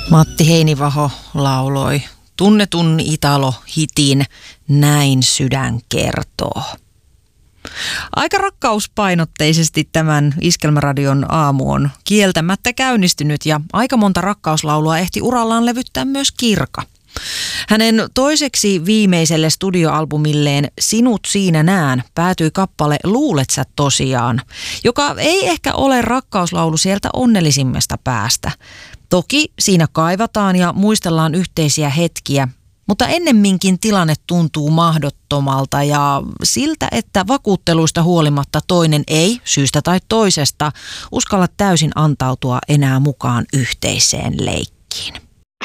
Matti Heinivaho lauloi tunnetun Italo-hitin Näin sydän kertoo. Aika rakkauspainotteisesti tämän Iskelmäradion aamu on kieltämättä käynnistynyt ja aika monta rakkauslaulua ehti urallaan levyttää myös Kirka. Hänen toiseksi viimeiselle studioalbumilleen Sinut siinä nään päätyi kappale Luulet sä tosiaan, joka ei ehkä ole rakkauslaulu sieltä onnellisimmasta päästä. Toki siinä kaivataan ja muistellaan yhteisiä hetkiä, mutta ennemminkin tilanne tuntuu mahdottomalta ja siltä, että vakuutteluista huolimatta toinen ei, syystä tai toisesta, uskalla täysin antautua enää mukaan yhteiseen leikkiin.